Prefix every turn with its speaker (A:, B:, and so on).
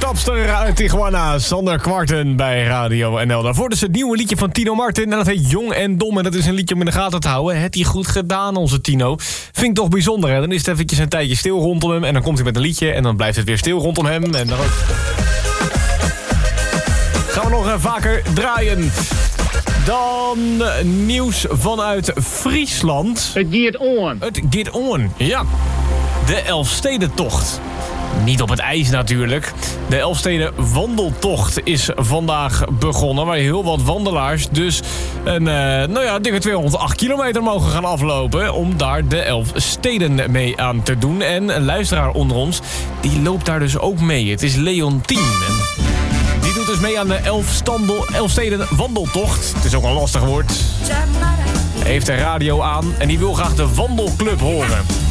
A: Overstapster uit Tijuana, Sander Kwarten bij Radio NL. Daarvoor dus het nieuwe liedje van Tino Martin. En dat heet Jong en Dom. En dat is een liedje om in de gaten te houden. Het hij goed gedaan, onze Tino. Vind ik toch bijzonder, hè? Dan is het eventjes een tijdje stil rondom hem. En dan komt hij met een liedje. En dan blijft het weer stil rondom hem. En dan gaan we nog vaker draaien. Dan nieuws vanuit Friesland.
B: Het gaat on.
A: Het gaat on, ja. De Elfstedentocht. Niet op het ijs natuurlijk. De Elfsteden wandeltocht is vandaag begonnen. Waar heel wat wandelaars dus een dikke 208 kilometer mogen gaan aflopen. Om daar de 11 steden mee aan te doen. En een luisteraar onder ons, die loopt daar dus ook mee. Het is Leontien. Die doet dus mee aan de 11 steden wandeltocht. Het is ook een lastig woord. Hij heeft de radio aan en die wil graag de wandelclub horen.